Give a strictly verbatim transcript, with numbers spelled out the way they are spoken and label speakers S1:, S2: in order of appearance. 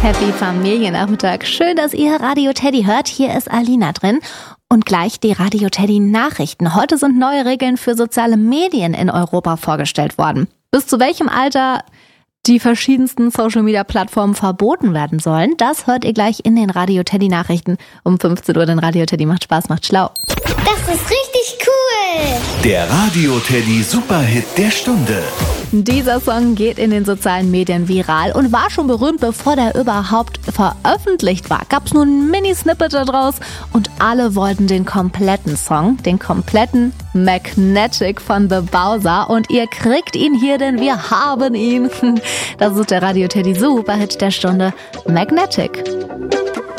S1: Happy Familiennachmittag. Schön, dass ihr Radio Teddy hört. Hier ist Alina drin. Und gleich die Radio Teddy Nachrichten. Heute sind neue Regeln für soziale Medien in Europa vorgestellt worden. Bis zu welchem Alter die verschiedensten Social-Media-Plattformen verboten werden sollen, das hört ihr gleich in den Radio Teddy Nachrichten um fünfzehn Uhr. Denn Radio Teddy macht Spaß, macht schlau.
S2: Das ist richtig cool!
S3: Der Radio Teddy Superhit der Stunde.
S1: Dieser Song geht in den sozialen Medien viral und war schon berühmt, bevor der überhaupt veröffentlicht war. Gab's nun ein Mini-Snippet daraus und alle wollten den kompletten Song, den kompletten Magnetic von The Bowser. Und ihr kriegt ihn hier, denn wir haben ihn. Das ist der Radio Teddy Superhit der Stunde, Magnetic.